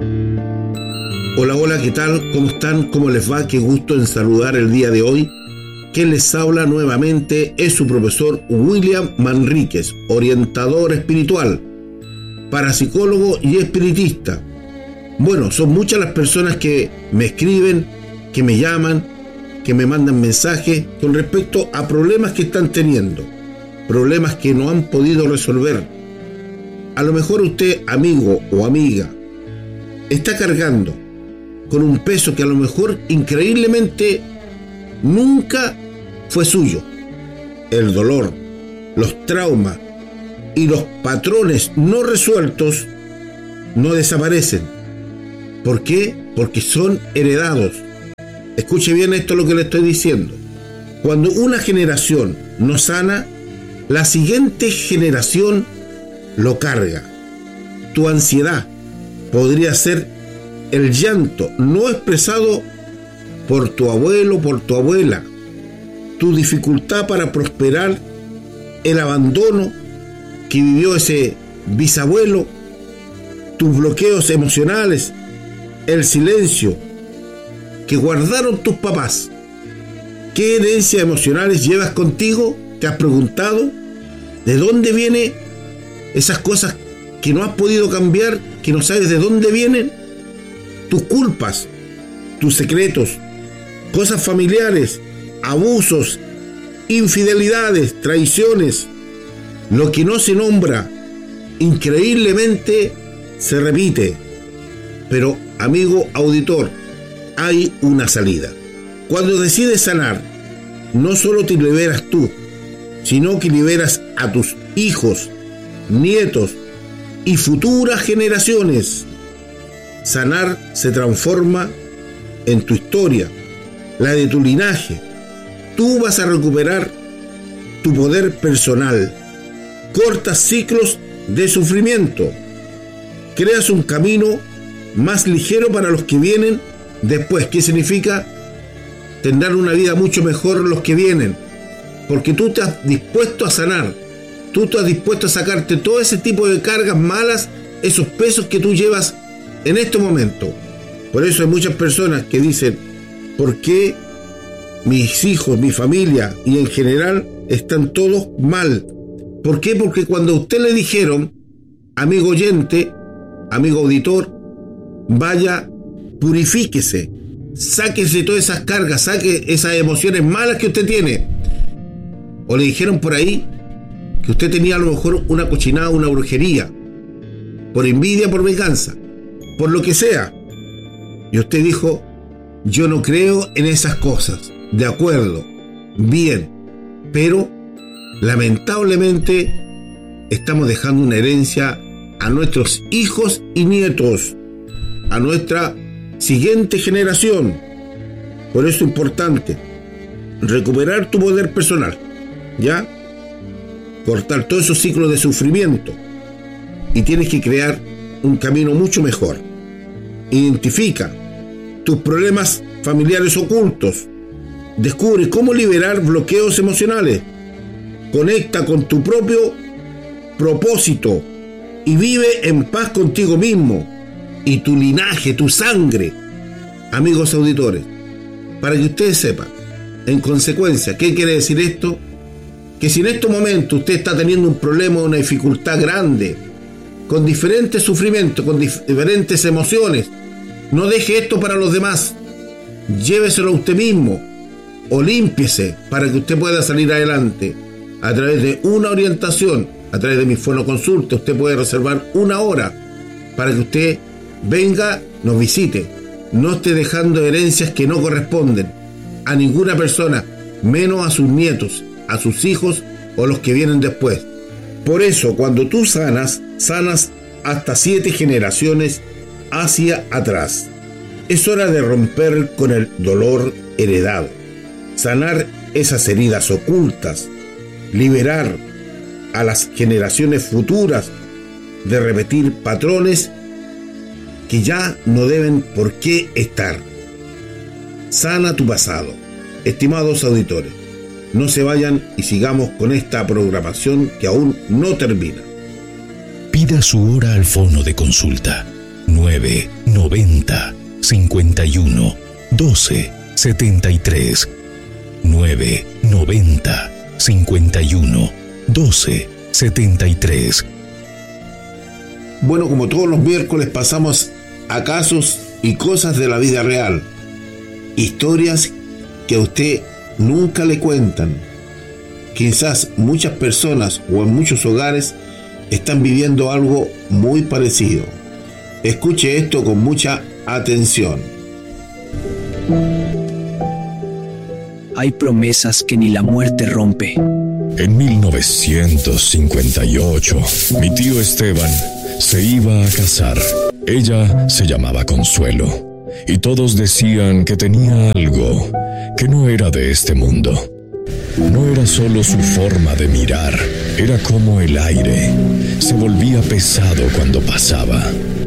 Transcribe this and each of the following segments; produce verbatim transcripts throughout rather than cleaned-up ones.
Hola, hola, ¿qué tal? ¿Cómo están? ¿Cómo les va? Qué gusto en saludar el día de hoy. Quien les habla nuevamente es su profesor William Manríquez, orientador espiritual, parapsicólogo y espiritista. Bueno, son muchas las personas que me escriben, que me llaman, que me mandan mensajes con respecto a problemas que están teniendo, problemas que no han podido resolver. A lo mejor usted, amigo o amiga, está cargando con un peso que a lo mejor increíblemente nunca fue suyo. El dolor, los traumas y los patrones no resueltos no desaparecen. ¿Por qué? Porque son heredados. Escuche bien esto lo que le estoy diciendo. Cuando una generación no sana, la siguiente generación lo carga. Tu ansiedad podría ser el llanto no expresado por tu abuelo, por tu abuela. Tu dificultad para prosperar, el abandono que vivió ese bisabuelo, tus bloqueos emocionales, el silencio que guardaron tus papás. ¿Qué herencias emocionales llevas contigo? ¿Te has preguntado? ¿De dónde vienen esas cosas que no has podido cambiar, que no sabes de dónde vienen? Tus culpas, tus secretos, cosas familiares, abusos, infidelidades, traiciones. Lo que no se nombra, increíblemente se repite. Pero, amigo auditor, hay una salida. Cuando decides sanar, no solo te liberas tú, sino que liberas a tus hijos, nietos y futuras generaciones. Sanar se transforma en tu historia, la de tu linaje. Tú vas a recuperar tu poder personal. Cortas ciclos de sufrimiento. Creas un camino más ligero para los que vienen después. ¿Qué significa? Tendrán una vida mucho mejor los que vienen, porque tú te has dispuesto a sanar. Tú te has dispuesto a sacarte todo ese tipo de cargas malas, esos pesos que tú llevas en este momento. Por eso hay muchas personas que dicen: ¿por qué mis hijos, mi familia y en general están todos mal? ¿Por qué? Porque cuando a usted le dijeron, amigo oyente, amigo auditor, vaya, purifíquese, sáquese todas esas cargas, saque esas emociones malas que usted tiene. O le dijeron por ahí que usted tenía a lo mejor una cochinada, una brujería, por envidia, por venganza, por lo que sea. Y usted dijo: yo no creo en esas cosas. De acuerdo, bien, pero lamentablemente estamos dejando una herencia a nuestros hijos y nietos, a nuestra siguiente generación. Por eso es importante recuperar tu poder personal, ¿ya? Cortar todos esos ciclos de sufrimiento, y tienes que crear un camino mucho mejor. Identifica tus problemas familiares ocultos. Descubre cómo liberar bloqueos emocionales. Conecta con tu propio propósito y vive en paz contigo mismo y tu linaje, tu sangre. Amigos auditores, para que ustedes sepan, en consecuencia, ¿qué quiere decir esto? Que si en este momento usted está teniendo un problema, una dificultad grande, con diferentes sufrimientos, con dif- diferentes emociones, no deje esto para los demás. Lléveselo a usted mismo o límpiese para que usted pueda salir adelante. A través de una orientación, a través de mi fonoconsulta, usted puede reservar una hora para que usted venga, nos visite. No esté dejando herencias que no corresponden a ninguna persona, menos a sus nietos, a sus hijos o los que vienen después. Por eso, cuando tú sanas, sanas hasta siete generaciones hacia atrás. Es hora de romper con el dolor heredado, sanar esas heridas ocultas, liberar a las generaciones futuras de repetir patrones que ya no deben por qué estar. Sana tu pasado. Estimados auditores, no se vayan y sigamos con esta programación que aún no termina. Pida su hora al fono de consulta nueve noventa, cincuenta y uno, doce, setenta y tres. nueve noventa, cincuenta y uno, doce, setenta y tres. Bueno, como todos los miércoles pasamos a casos y cosas de la vida real. Historias que a usted nunca le cuentan. Quizás muchas personas o en muchos hogares están viviendo algo muy parecido. Escuche esto con mucha atención. Hay promesas que ni la muerte rompe. En mil novecientos cincuenta y ocho, mi tío Esteban se iba a casar. Ella se llamaba Consuelo, y todos decían que tenía algo que no era de este mundo. No era solo su forma de mirar, era como el aire. Se volvía pesado cuando pasaba.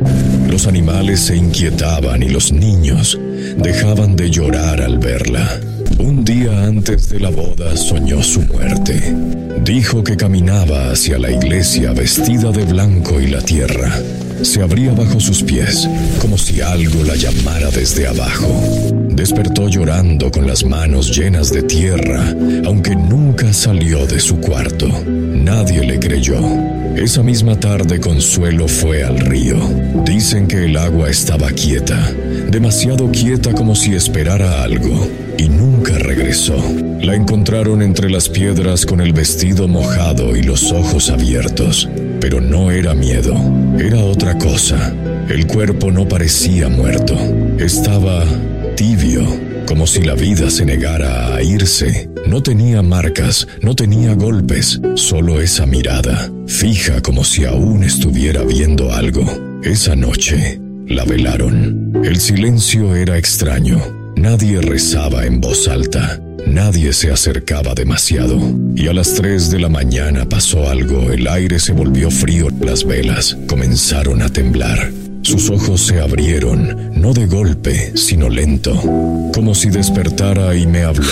Los animales se inquietaban y los niños dejaban de llorar al verla. Un día antes de la boda soñó su muerte. Dijo que caminaba hacia la iglesia vestida de blanco y la tierra se abría bajo sus pies, como si algo la llamara desde abajo. Despertó llorando con las manos llenas de tierra, aunque nunca salió de su cuarto. Nadie le creyó. Esa misma tarde Consuelo fue al río. Dicen que el agua estaba quieta, demasiado quieta como si esperara algo, y nunca regresó. La encontraron entre las piedras con el vestido mojado y los ojos abiertos. Pero no era miedo, era otra cosa. El cuerpo no parecía muerto, estaba tibio, como si la vida se negara a irse. No tenía marcas, no tenía golpes, solo esa mirada, fija como si aún estuviera viendo algo. Esa noche la velaron. El silencio era extraño. Nadie rezaba en voz alta. Nadie se acercaba demasiado. Y a las tres de la mañana pasó algo. El aire se volvió frío. Las velas comenzaron a temblar. Sus ojos se abrieron, no de golpe, sino lento, como si despertara y me habló.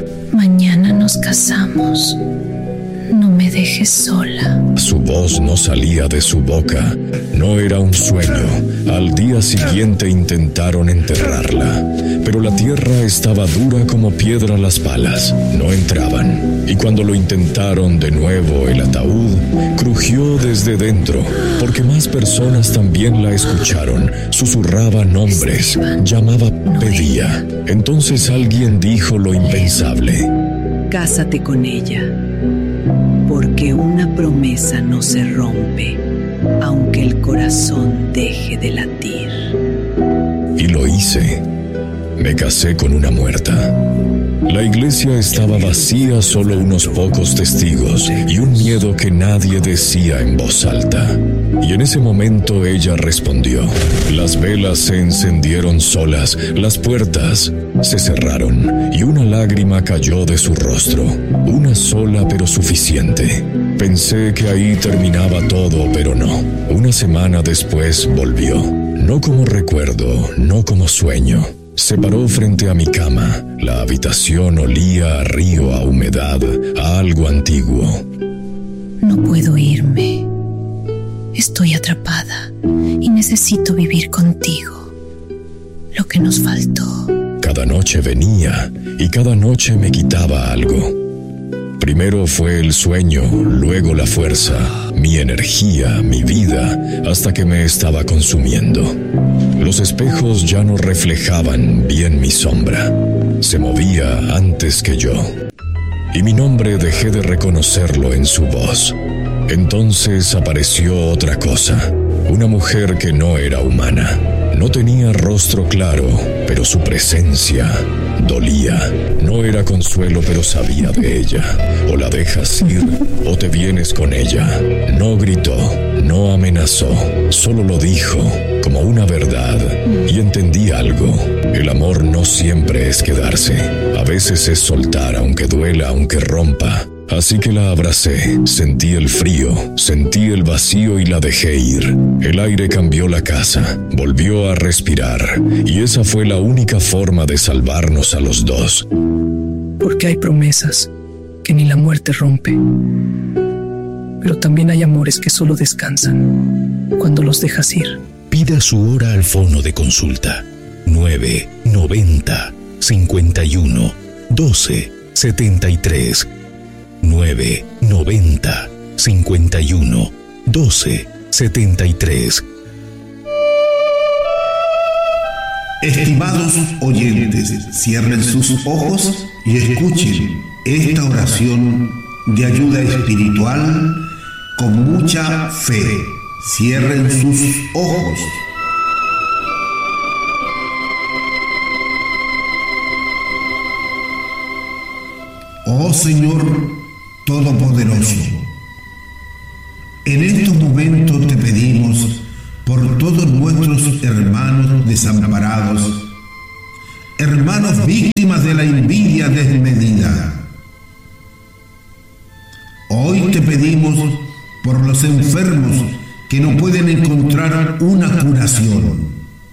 Mañana nos casamos. No me dejes sola. Su voz no salía de su boca. No era un sueño. Al día siguiente intentaron enterrarla, pero la tierra estaba dura como piedra. Las palas no entraban, y cuando lo intentaron de nuevo, el ataúd crujió desde dentro, porque más personas también la escucharon. Susurraba nombres, llamaba, pedía. Entonces alguien dijo lo impensable: Cásate con ella, porque una promesa no se rompe, aunque el corazón deje de latir. Y lo hice. Me casé con una muerta. La iglesia estaba vacía, solo unos pocos testigos y un miedo que nadie decía en voz alta. Y en ese momento ella respondió. Las velas se encendieron solas, las puertas se cerraron y una lágrima cayó de su rostro. Una sola, pero suficiente. Pensé que ahí terminaba todo, pero no. Una semana después volvió. No como recuerdo, no como sueño. Se paró frente a mi cama. La habitación olía a río, a humedad, a algo antiguo. No puedo irme. Estoy atrapada y necesito vivir contigo. Lo que nos faltó. Cada noche venía y cada noche me quitaba algo. Primero fue el sueño, luego la fuerza, mi energía, mi vida, hasta que me estaba consumiendo. Los espejos ya no reflejaban bien mi sombra. Se movía antes que yo. Y mi nombre dejé de reconocerlo en su voz. Entonces apareció otra cosa, una mujer que no era humana. No tenía rostro claro, pero su presencia dolía. No era Consuelo, pero sabía de ella. O la dejas ir, o te vienes con ella. No gritó, no amenazó, solo lo dijo como una verdad. Y entendí algo. El amor no siempre es quedarse. A veces es soltar, aunque duela, aunque rompa. Así que la abracé, sentí el frío, sentí el vacío y la dejé ir. El aire cambió la casa, volvió a respirar, y esa fue la única forma de salvarnos a los dos. Porque hay promesas que ni la muerte rompe, pero también hay amores que solo descansan cuando los dejas ir. Pide Pida su hora al fono de consulta nueve noventa cincuenta y uno doce setenta y tres. nueve noventa cincuenta y uno doce setenta y tres. Estimados oyentes, cierren sus ojos y escuchen esta oración de ayuda espiritual con mucha fe. Cierren sus ojos. Oh Señor Todopoderoso, en estos momentos te pedimos por todos nuestros hermanos desamparados, hermanos víctimas de la envidia desmedida. Hoy te pedimos por los enfermos que no pueden encontrar una curación,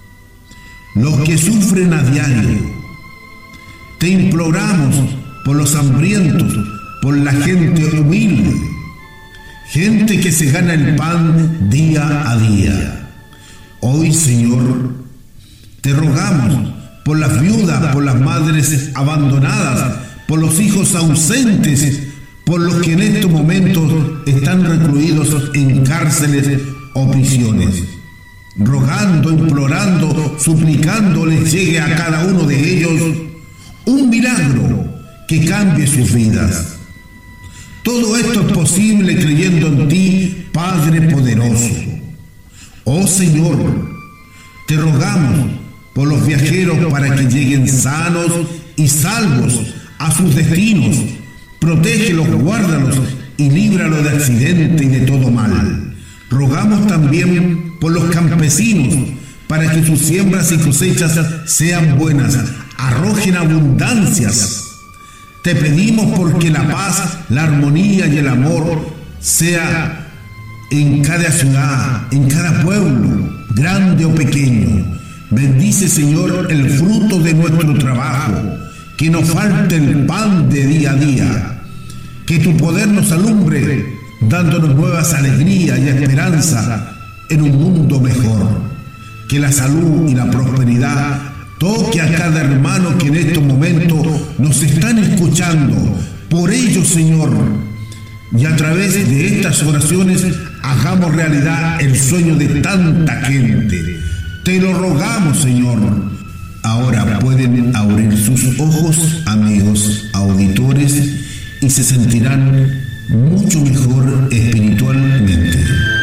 los que sufren a diario. Te imploramos por los hambrientos, por la gente humilde, gente que se gana el pan día a día. Hoy, Señor, te rogamos por las viudas, por las madres abandonadas, por los hijos ausentes, por los que en estos momentos están recluidos en cárceles o prisiones. Rogando, implorando, suplicando les llegue a cada uno de ellos un milagro que cambie sus vidas. Todo esto es posible creyendo en ti, Padre poderoso. Oh Señor, te rogamos por los viajeros para que lleguen sanos y salvos a sus destinos. Protégelos, guárdalos y líbralos de accidente y de todo mal. Rogamos también por los campesinos para que sus siembras y cosechas sean buenas, arrojen abundancias. Te pedimos porque la paz, la armonía y el amor sea en cada ciudad, en cada pueblo, grande o pequeño. Bendice, Señor, el fruto de nuestro trabajo, que nos falte el pan de día a día, que tu poder nos alumbre, dándonos nuevas alegrías y esperanza en un mundo mejor. Que la salud y la prosperidad toque a cada hermano que en estos momentos nos están escuchando. Por ello, Señor, y a través de estas oraciones hagamos realidad el sueño de tanta gente. Te lo rogamos, Señor. Ahora pueden abrir sus ojos, amigos auditores, y se sentirán mucho mejor espiritualmente.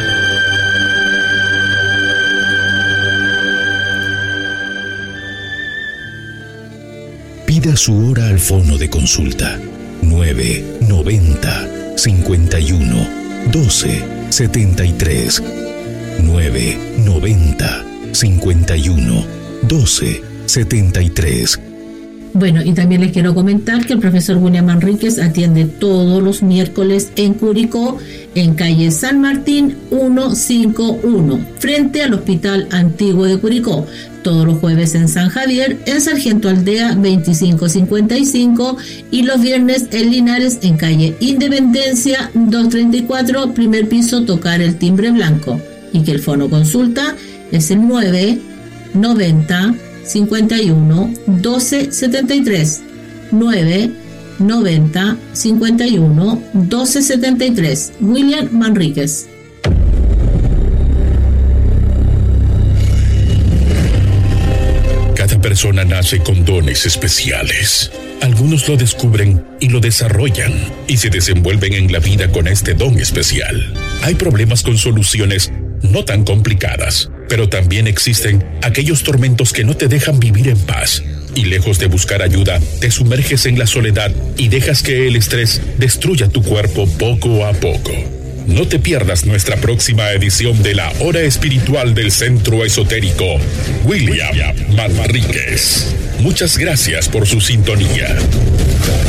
Pida su hora al fono de consulta nueve noventa cincuenta y uno doce setenta y tres. nueve noventa cincuenta y uno doce setenta y tres. Bueno, y también les quiero comentar que el profesor William Manríquez atiende todos los miércoles en Curicó, en calle San Martín ciento cincuenta y uno, frente al Hospital Antiguo de Curicó. Todos los jueves en San Javier, en Sargento Aldea veinticinco cincuenta y cinco, y los viernes en Linares, en calle Independencia doscientos treinta y cuatro, primer piso, tocar el timbre blanco. Y que el fono consulta es el nueve noventa cincuenta y uno doce setenta y tres. nueve noventa cincuenta y uno doce setenta y tres. William Manríquez. Cada persona nace con dones especiales. Algunos lo descubren y lo desarrollan y se desenvuelven en la vida con este don especial. Hay problemas con soluciones no tan complicadas, pero también existen aquellos tormentos que no te dejan vivir en paz. Y lejos de buscar ayuda, te sumerges en la soledad y dejas que el estrés destruya tu cuerpo poco a poco. No te pierdas nuestra próxima edición de la Hora Espiritual del Centro Esotérico William Manríquez. Muchas gracias por su sintonía.